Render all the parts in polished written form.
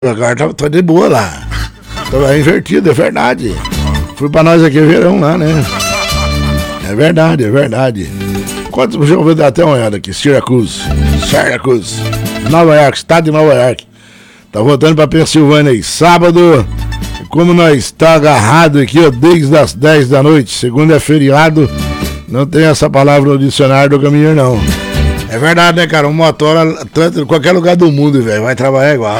Agora tá de boa lá. Tava invertido, é verdade. Fui pra nós aqui verão lá, né? É verdade, é verdade. Quantos deixa eu dar até uma olhada aqui? Syracuse, Nova York, estado de Nova York. Tá voltando pra Pensilvânia aí. Sábado, como nós tá agarrado aqui, ó, desde as 10 da noite. Segunda é feriado. Não tem essa palavra no dicionário do caminhão, não. É verdade, né, cara? Um motor, tanto em qualquer lugar do mundo, velho, vai trabalhar igual.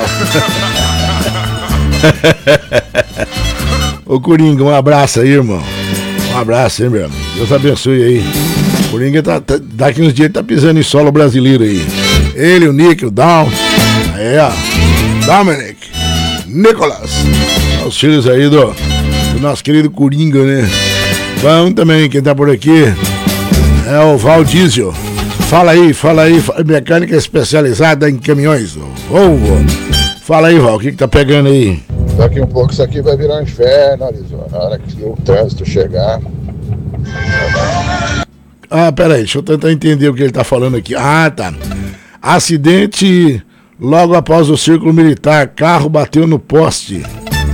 Ô Coringa, um abraço aí, irmão. Um abraço, hein, meu amigo. Deus abençoe aí. Coringa daqui uns dias tá pisando em solo brasileiro aí. Ele, o Nick, o Dom. Aí, ó. Dominic, Nicolas. Os filhos aí do nosso querido Coringa, né? Vamos também, quem tá por aqui é o Val Diesel. Fala aí, mecânica especializada em caminhões. Volvo. Fala aí, Val, o que tá pegando aí? Daqui um pouco isso aqui vai virar um inferno, Arizona. Na hora que o trânsito chegar. Ah, peraí, deixa eu tentar entender o que ele tá falando aqui. Ah, tá. Acidente logo após o círculo militar. Carro bateu no poste.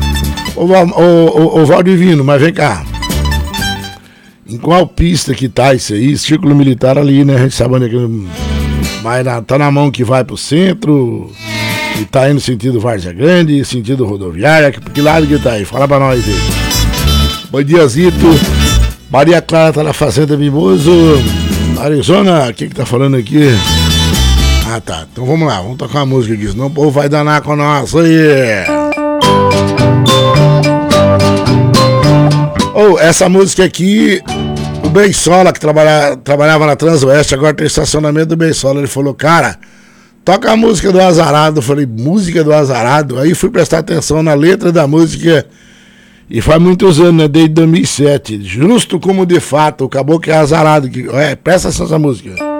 Ô Valdivino, mas vem cá. Em qual pista que tá isso aí? Círculo militar ali, né? A gente sabe onde é que... Mas tá na mão que vai pro centro... E tá indo sentido Várzea Grande, sentido rodoviária, que lado que tá aí? Fala pra nós aí. Bom dia, Zito. Maria Clara tá na Fazenda Mimoso. Arizona, o que tá falando aqui? Ah, tá. Então vamos lá, vamos tocar uma música aqui, senão o povo vai danar com nós aí. Essa música aqui, o Beisola, que trabalhava na Transoeste, agora tem estacionamento do Beisola. Ele falou, cara... Toca a música do Azarado. Eu falei, música do Azarado? Aí fui prestar atenção na letra da música. E faz muitos anos, né? Desde 2007. Justo como de fato, o caboclo é azarado. Presta atenção nessa música.